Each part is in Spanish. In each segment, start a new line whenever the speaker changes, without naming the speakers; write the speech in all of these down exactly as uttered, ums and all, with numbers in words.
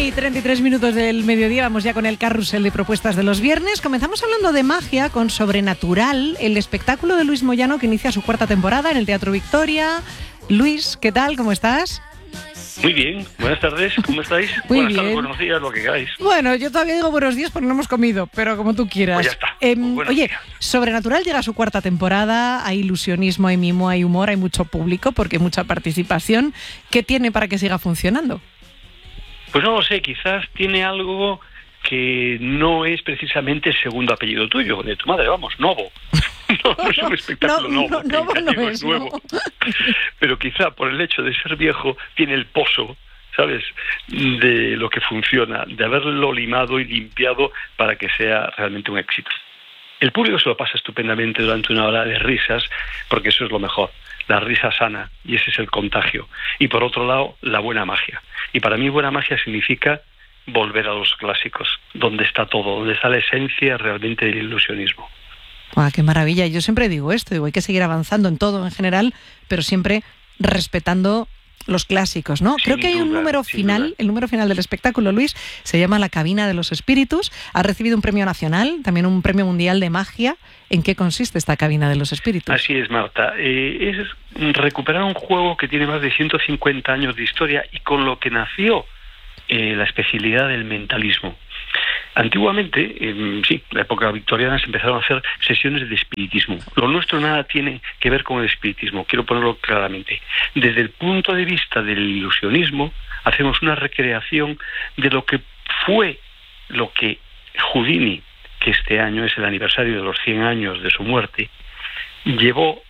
y treinta y tres minutos del mediodía, vamos ya con el carrusel de propuestas de los viernes. Comenzamos hablando de magia con Sobrenatural, el espectáculo de Luis Moyano que inicia su cuarta temporada en el Teatro Victoria. Luis, ¿qué tal? ¿Cómo estás?
Muy bien, buenas tardes, ¿cómo estáis?
Muy
buenas
bien.
tardes, buenos días, lo que queráis.
Bueno, yo todavía digo buenos días porque no hemos comido, pero como tú quieras.
Pues ya está.
Eh,
Pues
oye,
días.
Sobrenatural llega a su cuarta temporada, hay ilusionismo, hay mimo, hay humor, hay mucho público porque hay mucha participación. ¿Qué tiene para que siga funcionando?
Pues no lo sé, quizás tiene algo que no es precisamente el segundo apellido tuyo, de tu madre, vamos, Novo. No, no es un espectáculo
no,
novo,
no,
que
no,
en gallego
no
es
es,
nuevo.
no.
Pero quizá por el hecho de ser viejo tiene el pozo, ¿sabes?, de lo que funciona, de haberlo limado y limpiado para que sea realmente un éxito. El público se lo pasa estupendamente durante una hora de risas, porque eso es lo mejor, la risa sana, y ese es el contagio. Y por otro lado, la buena magia. Y para mí buena magia significa volver a los clásicos, donde está todo, donde está la esencia realmente del ilusionismo.
¡Guau, qué maravilla! Yo siempre digo esto, digo, hay que seguir avanzando en todo en general, pero siempre respetando los clásicos, ¿no?
Sin
Creo que hay un
duda,
número
sin
final,
duda.
el número final del espectáculo, Luis, se llama La Cabina de los Espíritus. Ha recibido un premio nacional, también un premio mundial de magia. ¿En qué consiste esta Cabina de los Espíritus?
Así es, Marta. Eh, es recuperar un juego que tiene más de ciento cincuenta años de historia y con lo que nació eh, la especialidad del mentalismo. Antiguamente, eh, sí, en la época victoriana se empezaron a hacer sesiones de espiritismo. Lo nuestro nada tiene que ver con el espiritismo, quiero ponerlo claramente. Desde el punto de vista del ilusionismo, hacemos una recreación de lo que fue lo que Houdini, que este año es el aniversario de los cien años de su muerte, llevó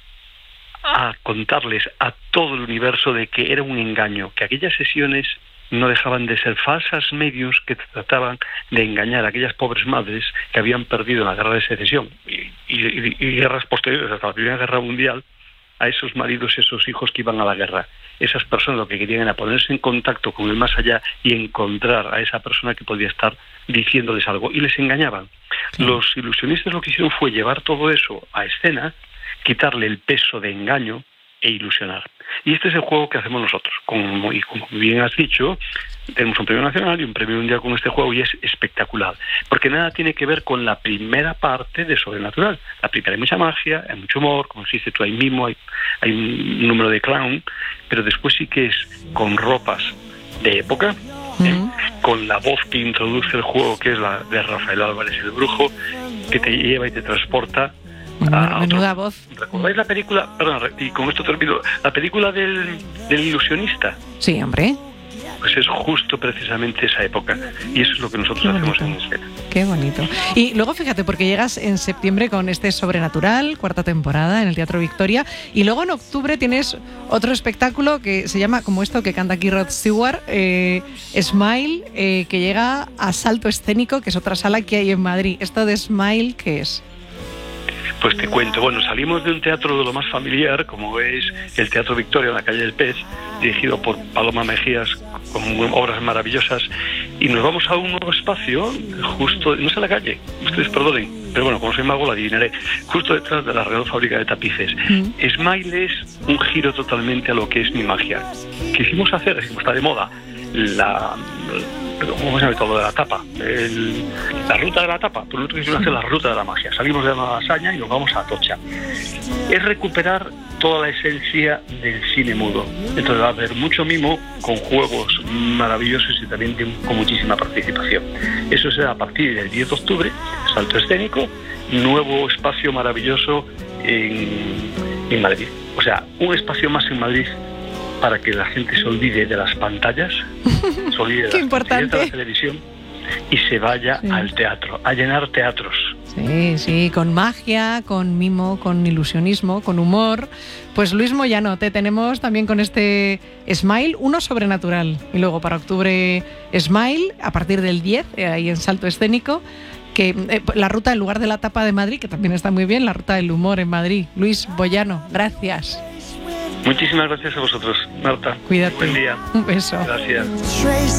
a contarles a todo el universo de que era un engaño, que aquellas sesiones no dejaban de ser falsas medios que trataban de engañar a aquellas pobres madres que habían perdido en la guerra de secesión y, y, y guerras posteriores hasta la Primera Guerra Mundial, a esos maridos y esos hijos que iban a la guerra. Esas personas lo que querían era ponerse en contacto con el más allá y encontrar a esa persona que podía estar diciéndoles algo, y les engañaban. Sí. Los ilusionistas lo que hicieron fue llevar todo eso a escena, quitarle el peso de engaño e ilusionar. Y este es el juego que hacemos nosotros. Como, y como bien has dicho, tenemos un premio nacional y un premio mundial con este juego, y es espectacular. Porque nada tiene que ver con la primera parte de Sobrenatural. La primera hay mucha magia, hay mucho humor, como dices tú, hay mimo, hay, hay un número de clown, pero después sí que es con ropas de época, uh-huh. ¿eh? Con la voz que introduce el juego, que es la de Rafael Álvarez, el brujo, que te lleva y te transporta.
Ah, menuda voz.
¿Recordáis la película? Perdón, y con esto termino. La película del, del ilusionista.
Sí, hombre.
Pues es justo precisamente esa época. Y eso es lo que nosotros hacemos en escena.
Qué bonito. Y luego fíjate, porque llegas en septiembre con este Sobrenatural, cuarta temporada en el Teatro Victoria. Y luego en octubre tienes otro espectáculo que se llama, como esto que canta aquí Rod Stewart, eh, Smile, eh, que llega a Salto Escénico, que es otra sala que hay en Madrid. ¿Esto de Smile qué es?
Pues te cuento, bueno, salimos de un teatro de lo más familiar, como es el Teatro Victoria en la calle del Pez, dirigido por Paloma Mejías, con obras maravillosas, y nos vamos a un nuevo espacio, justo, no sé la calle, ustedes perdonen, pero bueno, como soy mago la adivinaré, justo detrás de la Real Fábrica de Tapices. Mm. Smile es un giro totalmente a lo que es mi magia. Quisimos hacer, es como está de moda, la... ¿cómo se llama todo? De la tapa, el, la ruta de la tapa. Por lo tanto quisimos hacer la ruta de la magia. Salimos de Malasaña y nos vamos a Atocha. Es recuperar toda la esencia del cine mudo. Entonces va a haber mucho mimo, con juegos maravillosos y también con muchísima participación. Eso será a partir del diez de octubre, Salto Escénico, nuevo espacio maravilloso en, en Madrid. O sea, un espacio más en Madrid para que la gente se olvide de las pantallas, se olvide de, las pantallas de la televisión y se vaya sí. al teatro, a llenar teatros.
Sí, sí, con magia, con mimo, con ilusionismo, con humor. Pues Luis Moyano, te tenemos también con este Smile, uno Sobrenatural. Y luego para octubre Smile, a partir del diez, ahí en Salto Escénico, que eh, la ruta en lugar de la tapa de Madrid, que también está muy bien, la ruta del humor en Madrid. Luis Moyano, gracias.
Muchísimas gracias a vosotros, Marta.
Cuídate.
Buen día.
Un beso.
Gracias.